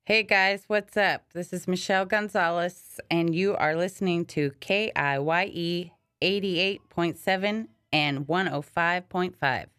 Hey guys, what's up? This is Michelle Gonzalez, and you are listening to KIYE 88.7 and 105.5.